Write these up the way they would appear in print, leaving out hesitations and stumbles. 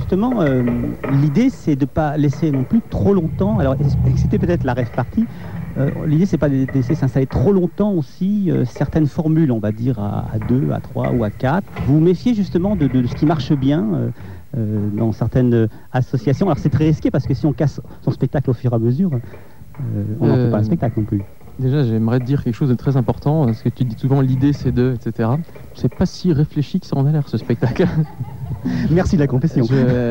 justement, l'idée, c'est de ne pas laisser non plus trop longtemps. Alors, c'était peut-être la rêve partie. L'idée, c'est pas de laisser s'installer trop longtemps aussi certaines formules, on va dire à 2, à 3 ou à 4. Vous vous méfiez justement de ce qui marche bien dans certaines associations. Alors, c'est très risqué parce que si on casse son spectacle au fur et à mesure, on n'en fait pas un spectacle non plus. Déjà, j'aimerais te dire quelque chose de très important, parce que tu dis souvent l'idée c'est de, etc. C'est pas si réfléchi que ça en a l'air, ce spectacle. Merci de la confession.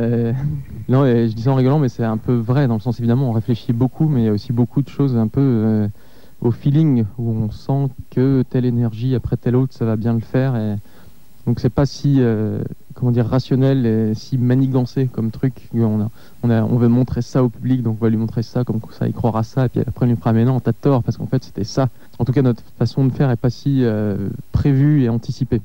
Non, je dis ça en rigolant, mais c'est un peu vrai, dans le sens évidemment, on réfléchit beaucoup, mais il y a aussi beaucoup de choses un peu au feeling, où on sent que telle énergie après telle autre, ça va bien le faire. Et donc c'est pas si rationnel et si manigancé comme truc. On veut montrer ça au public, donc on va lui montrer ça, comme ça il croira ça, et puis après on lui fera mais non, t'as tort, parce qu'en fait c'était ça. En tout cas, notre façon de faire est pas si prévue et anticipée.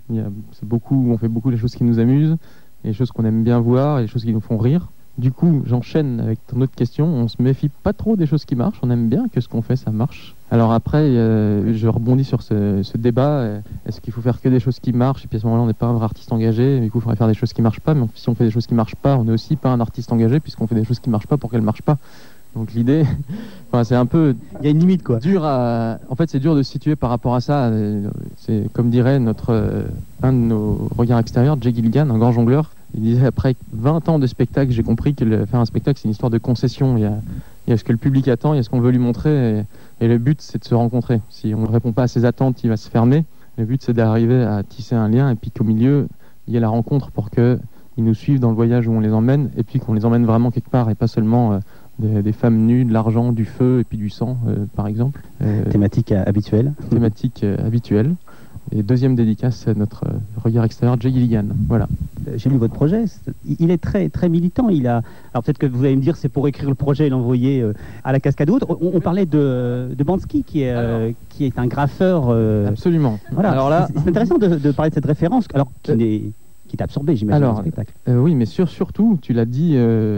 On fait beaucoup des choses qui nous amusent, les choses qu'on aime bien voir, et les choses qui nous font rire. Du coup, j'enchaîne avec ton autre question. On se méfie pas trop des choses qui marchent. On aime bien que ce qu'on fait, ça marche. Alors après, je rebondis sur ce débat. Est-ce qu'il faut faire que des choses qui marchent? Et puis à ce moment-là, on n'est pas un vrai artiste engagé. Du coup, il faudrait faire des choses qui marchent pas. Mais si on fait des choses qui marchent pas, on n'est aussi pas un artiste engagé, puisqu'on fait des choses qui marchent pas pour qu'elles marchent pas. Donc l'idée, c'est un peu... Il y a une limite, quoi. En fait, c'est dur de se situer par rapport à ça. C'est comme dirait un de nos regards extérieurs, Jay Gilligan, un grand jongleur. Il disait, après 20 ans de spectacle, j'ai compris que faire un spectacle, c'est une histoire de concession. Il y a ce que le public attend, il y a ce qu'on veut lui montrer, et le but, c'est de se rencontrer. Si on ne répond pas à ses attentes, il va se fermer. Le but, c'est d'arriver à tisser un lien, et puis qu'au milieu, il y ait la rencontre pour qu'ils nous suivent dans le voyage où on les emmène, et puis qu'on les emmène vraiment quelque part, et pas seulement des femmes nues, de l'argent, du feu, et puis du sang, par exemple. Thématique habituelle. Thématique habituelle. Et deuxième dédicace à notre regard extérieur, Jay Gilligan. Voilà. J'ai lu votre projet. Il est très, très militant. Alors peut-être que vous allez me dire c'est pour écrire le projet et l'envoyer à la cascade haute. On parlait de Bansky qui est un graffeur. Absolument. Voilà. Alors là, c'est intéressant de parler de cette référence. Alors qui t'a absorbé, j'imagine, dans le spectacle. Oui, mais surtout, tu l'as dit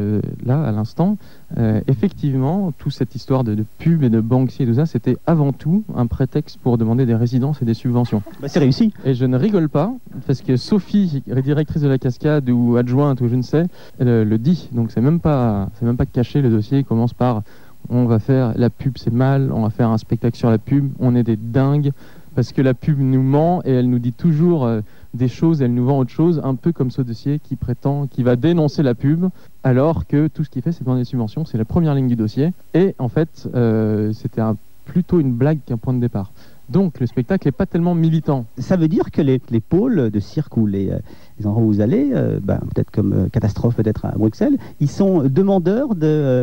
là, à l'instant, effectivement, toute cette histoire de pub et de Banksy et tout ça, c'était avant tout un prétexte pour demander des résidences et des subventions. C'est réussi. Et je ne rigole pas, parce que Sophie, directrice de la cascade ou adjointe ou je ne sais, elle le dit. Donc c'est même pas caché, le dossier commence par on va faire la pub, c'est mal, on va faire un spectacle sur la pub, on est des dingues, parce que la pub nous ment et elle nous dit toujours des choses, elle nous vend autre chose, un peu comme ce dossier qui va dénoncer la pub, alors que tout ce qu'il fait, c'est demander des subventions, c'est la première ligne du dossier. Et en fait, c'était plutôt une blague qu'un point de départ. Donc le spectacle n'est pas tellement militant. Ça veut dire que les pôles de cirque ou les endroits où vous allez, peut-être comme Catastrophe, peut-être à Bruxelles, ils sont demandeurs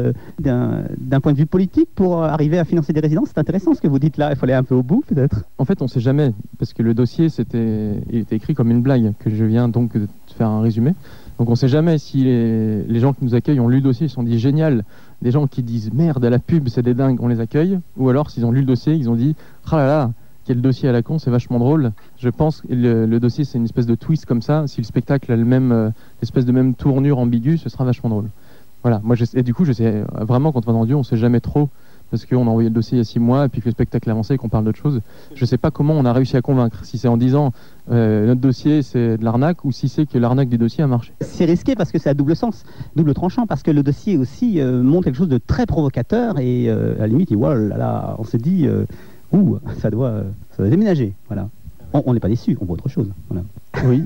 d'un point de vue politique pour arriver à financer des résidences. C'est intéressant ce que vous dites là, il faut aller un peu au bout peut-être. En fait, on ne sait jamais, parce que le dossier, il était écrit comme une blague, que je viens donc de faire un résumé. Donc on ne sait jamais si les gens qui nous accueillent ont lu le dossier, ils se sont dit génial. Des gens qui disent merde, à la pub, c'est des dingues, on les accueille. Ou alors, s'ils ont lu le dossier, ils ont dit ah là là, quel dossier à la con, c'est vachement drôle. Je pense que le dossier, c'est une espèce de twist comme ça. Si le spectacle a l'espèce de même tournure ambiguë, ce sera vachement drôle. Voilà. Et du coup, je sais vraiment, quand on va Dieu, on ne sait jamais trop. Parce qu'on a envoyé le dossier il y a 6 mois, et puis que le spectacle a avancé et qu'on parle d'autre chose. Je ne sais pas comment on a réussi à convaincre. Si c'est en disant notre dossier c'est de l'arnaque, ou si c'est que l'arnaque du dossier a marché. C'est risqué parce que c'est à double sens, double tranchant, parce que le dossier aussi montre quelque chose de très provocateur, et à la limite, on se dit, ça doit déménager. Voilà. On n'est pas déçu, on voit autre chose. Voilà. Oui.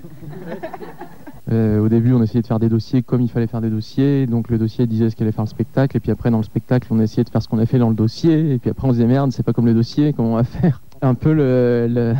Au début, on essayait de faire des dossiers comme il fallait faire des dossiers. Donc le dossier disait ce qu'allait faire le spectacle. Et puis après, dans le spectacle, on essayait de faire ce qu'on a fait dans le dossier. Et puis après, on se disait merde, c'est pas comme le dossier, comment on va faire? Un peu